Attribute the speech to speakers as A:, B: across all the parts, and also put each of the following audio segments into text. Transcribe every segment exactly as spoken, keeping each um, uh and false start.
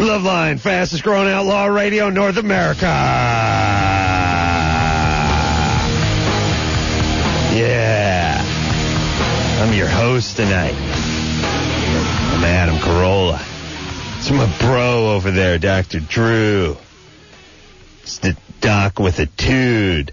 A: Loveline, fastest growing outlaw radio in North America. Yeah. I'm your host tonight. I'm Adam Carolla. It's my bro over there, Doctor Drew. It's the doc with a tude.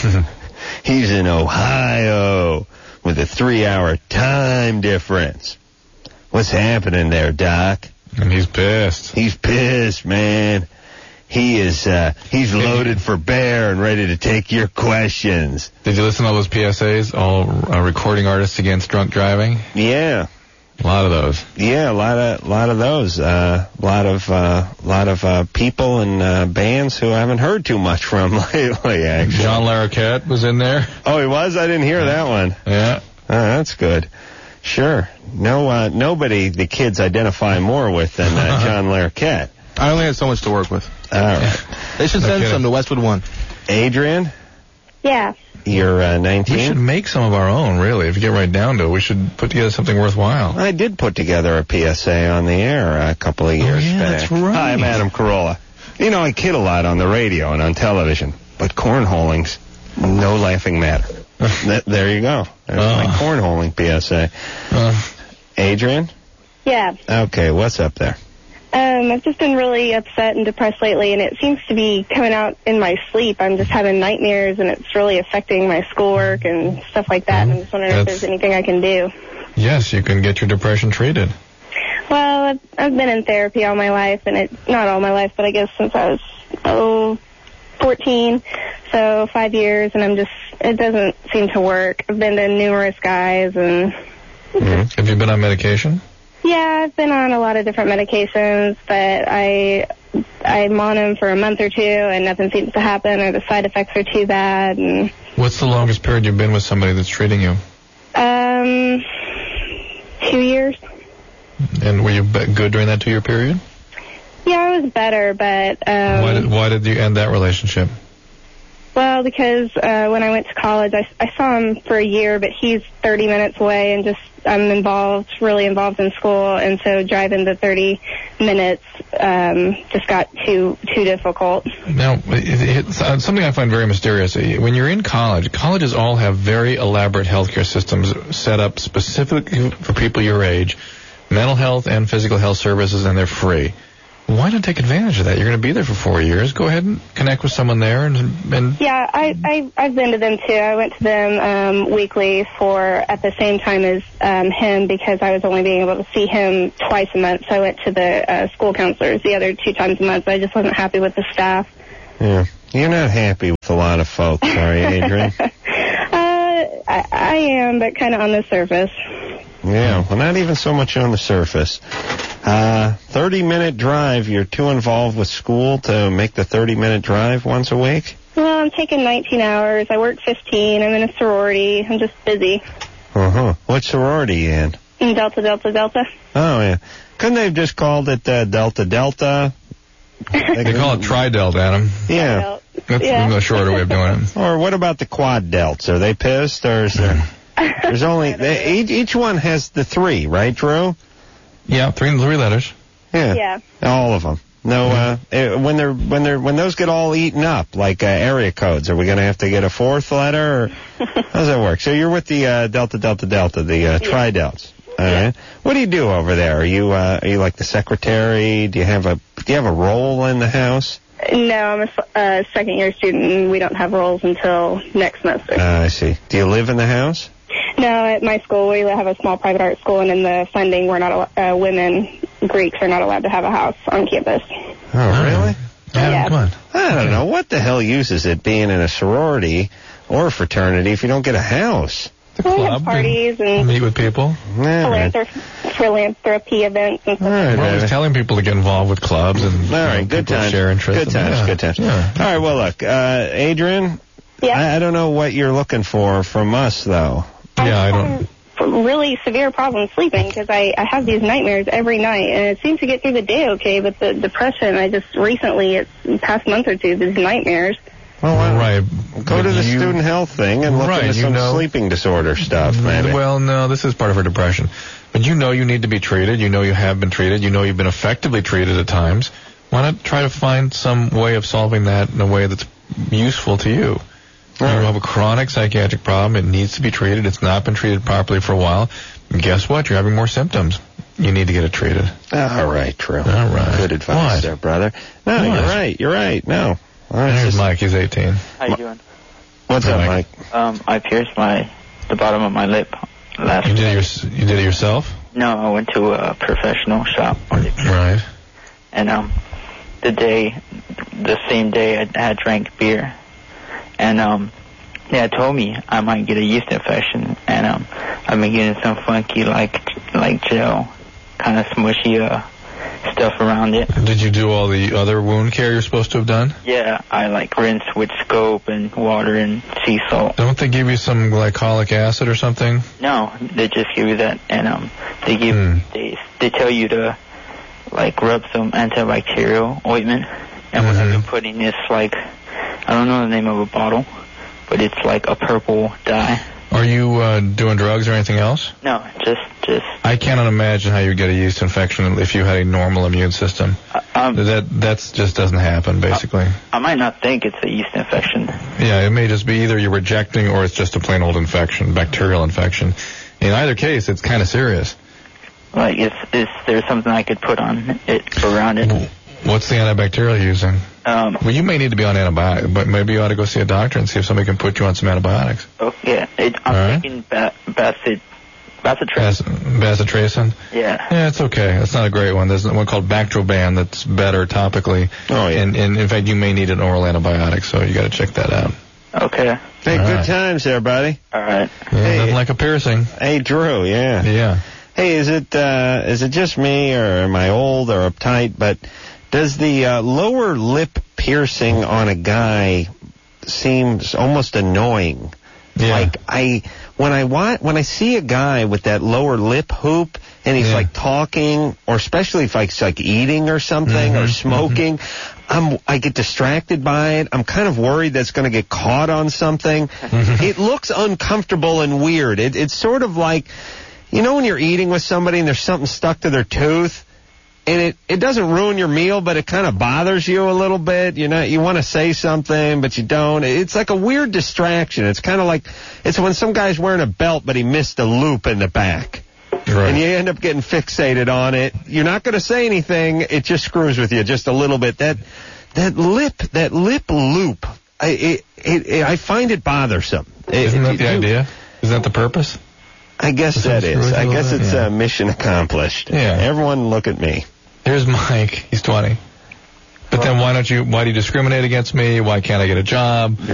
A: He's in Ohio with a three-hour time difference. What's happening there, Doc?
B: And he's pissed.
A: He's pissed, man. He is, uh, he's loaded for bear and ready to take your questions.
B: Did you listen to all those P S As, all uh, recording artists against drunk driving?
A: Yeah.
B: A lot of those.
A: Yeah, a lot of, lot of those. A uh, lot of, uh, lot of, uh, people and, uh, bands who I haven't heard too much from lately, actually.
B: John Larroquette was in there.
A: Oh, he was? I didn't hear that one.
B: Yeah.
A: Oh, that's good. Sure. No, uh, nobody the kids identify more with than uh, John Larroquette.
C: I only had so much to work with.
A: All right.
C: They should send
B: Okay.
C: some to Westwood One.
A: Adrian,
D: Yeah.
A: you're uh,
B: We should
A: nineteen?
B: make some of our own, really. If you get right down to it, we should put together something worthwhile.
A: I did put together a P S A on the air a couple of years
B: yeah,
A: back.
B: that's right.
A: Hi, I'm Adam Carolla. You know, I kid a lot on the radio and on television, but cornholing's no laughing matter. Th- there you go. There's
B: Oh.
A: my cornholing P S A.
B: Uh,
A: Adrian?
D: Yeah.
A: Okay, what's up there?
D: Um, I've just been really upset and depressed lately, and it seems to be coming out in my sleep. I'm just having nightmares, and it's really affecting my schoolwork and stuff like that. And I'm just wondering if
B: That's-
D: there's anything I can do.
B: yes, you can get your depression treated.
D: Well, I've, I've been in therapy all my life, and it not all my life, but I guess since I was, oh, fourteen, so five years, and I'm just, it doesn't seem to work. I've been to numerous guys, and
B: Mm-hmm. Have you been on medication?
D: yeah, I've been on a lot of different medications, but I, I'm on them for a month or two, and nothing seems to happen, or the side effects are too bad, and,
B: What's the longest period you've been with somebody that's treating you?
D: um, two years.
B: And were you be- good during that two-year period?
D: Yeah, I was better, but, um...
B: why, did, why did you end that relationship?
D: Well, because uh, when I went to college, I, I saw him for a year, but he's thirty minutes away, and just I'm involved, really involved in school, and so driving the thirty minutes um, just got too too difficult.
B: Now, it, it's uh, something I find very mysterious. When you're in college, colleges all have very elaborate healthcare systems set up specifically for people your age, mental health and physical health services, and they're free. Why not take advantage of that? You're going to be there for four years. Go ahead and connect with someone there. And, and
D: Yeah, I, I, I've been to them, too. I went to them um, weekly for at the same time as um, him because I was only being able to see him twice a month. So I went to the uh, school counselors the other two times a month. I just wasn't happy with the staff.
A: Yeah. You're not happy with a lot of folks, are you, Adrian?
D: uh, I, I am, but kind of on the surface.
A: Yeah, well, not even so much on the surface. Uh, thirty-minute drive, you're too involved with school to make the thirty-minute drive once a week?
D: Well, I'm taking nineteen hours. I work fifteen. I'm in a sorority. I'm just busy.
A: Uh-huh. What sorority you in?
D: In Delta, Delta, Delta.
A: Oh, yeah. Couldn't they have just called it uh, Delta Delta?
B: they call it Tri-Delt, Adam.
A: Yeah.
B: That's
D: Yeah.
B: the shorter way of doing it.
A: Or what about the Quad Delts? Are they pissed, or is there... There's only... They, each, each one has the three, right, Drew?
B: Yeah, three three letters.
A: Yeah.
D: Yeah.
A: All of them. No, uh, eh, when they're when they're when those get all eaten up, like uh, area codes, are we going to have to get a fourth letter? Or how does that work? So you're with the uh, Delta Delta Delta, the uh, Tri-Delts. All right. What do you do over there? Are you uh, are you like the secretary? Do you have a do you have a role in the house?
D: No, I'm a uh, second year student, and we don't have roles until next semester.
A: Uh, I see. Do you live in the house?
D: No, at my school, we have a small private art school, and in the funding, we're not, uh, women, Greeks, are not allowed to have a house on campus.
A: Oh, really?
B: Adam,
D: Yeah.
B: come on.
A: I don't know. What the hell use is it being in a sorority or a fraternity if you don't get a house?
B: The
D: Well, we have
B: club.
D: parties and
B: Meet with people.
A: All right.
D: philanthrop- philanthropy events and stuff.
A: All right,
B: We're always
A: baby.
B: telling people to get involved with clubs and
A: All
B: you know,
A: right, good
B: people
A: times.
B: share interests.
A: Good
B: and-
A: times,
B: yeah.
A: good times.
B: Yeah.
A: All right, well, look, uh, Adrian,
D: Yeah.
A: I, I don't know what you're looking for from us, though.
B: Yeah, I don't.
D: have really severe problems sleeping because I, I have these nightmares every night, and it seems to get through the day okay, but the depression, I just recently, it's the past month or two, these nightmares.
A: Well, why don't-
B: Right.
A: Go
B: But
A: to the
B: you-
A: student health thing and look
B: Right,
A: into
B: you
A: some
B: know-
A: sleeping disorder stuff, maybe.
B: Well, no, this is part of her depression. but you know you need to be treated. You know you have been treated. You know you've been effectively treated at times. Why not try to find some way of solving that in a way that's useful to you?
A: Right.
B: You have a chronic psychiatric problem. It needs to be treated. It's not been treated properly for a while. And guess what? You're having more symptoms. You need to get it treated.
A: All right, Drew.
B: All right.
A: Good advice
B: What?
A: there, brother. No,
B: What?
A: you're right. You're right. No. Well, it's
B: There's
A: just-
B: Mike. He's eighteen.
E: How you doing?
A: What's
B: Hey,
A: up,
B: Mike.
A: Mike?
E: Um, I pierced my the bottom of my lip last
B: You did
E: night.
B: it, your, you did it yourself?
E: No, I went to a professional shop,
B: Right.
E: and um, the day, the same day, I had drank beer, and um, they had told me I might get a yeast infection, and um, I've been getting some funky like like gel, kind of smushy uh stuff around it.
B: Did you do all the other wound care you're supposed to have done?
E: Yeah, I like rinsed with scope and water and sea salt.
B: Don't they give you some glycolic acid or something?
E: No, they just give you that, and um, they give
B: Hmm.
E: they they tell you to like rub some antibacterial ointment, and what I've
B: Mhm.
E: been putting is like I don't know the name of a bottle, but it's like a purple dye.
B: Are you uh, doing drugs or anything else?
E: No, just just
B: I cannot imagine how you get a yeast infection if you had a normal immune system.
E: uh, um,
B: That that's just doesn't happen, basically.
E: I might not think it's a yeast infection.
B: Yeah, it may just be either you're rejecting or it's just a plain old infection, bacterial infection. In either case, it's kind of serious.
E: Like, is is there something I could put on it around it?
B: What's the antibacterial you're using?
E: Um,
B: Well, you may need to be on antibiotics, but maybe you ought to go see a doctor and see if somebody can put you on some antibiotics.
E: oh, yeah, it, I'm
B: All right.
E: thinking ba- bacit, bacitracin.
B: Bas- Bacitracin?
E: Yeah.
B: Yeah, it's okay. It's not a great one. There's one called Bactroban that's better topically.
A: Oh, yeah.
B: And, and in fact, you may need an oral antibiotic, so you got to check that out.
E: Okay.
A: Hey,
B: All
A: good
B: right.
A: times there, buddy.
E: All right.
B: Yeah,
A: Hey.
B: nothing like a piercing.
A: Hey, Drew, yeah.
B: Yeah.
A: Hey, is it uh, is it just me, or am I old or uptight, but does the uh, lower lip piercing on a guy seem almost annoying?
B: Yeah.
A: Like, I when I want when I see a guy with that lower lip hoop and he's
B: Yeah.
A: like talking, or especially if like, he's like eating or something, or
B: Mhm,
A: smoking, I'm I get distracted by it. I'm kind of worried that's going to get caught on something. It looks uncomfortable and weird. It, it's sort of like, you know, when you're eating with somebody and there's something stuck to their tooth, and it, it doesn't ruin your meal, but it kind of bothers you a little bit. You know, you want to say something, but you don't. It's like a weird distraction. It's kind of like, it's when some guy's wearing a belt, but he missed a loop in the back.
B: Right.
A: And you end up getting fixated on it. You're not going to say anything. It just screws with you just a little bit. That that lip, that lip loop, I it, it, it, I find it bothersome.
B: Isn't
A: It-
B: that the
A: you-
B: idea? Isn't that the purpose?
A: I guess
B: Does
A: that
B: that screw
A: is.
B: with you
A: I
B: a
A: guess
B: little
A: it's
B: bit? Yeah.
A: uh, mission accomplished.
B: Yeah.
A: Everyone look at me.
B: Here's Mike. He's twenty. But then why don't you, why do you discriminate against me? Why can't I get a job?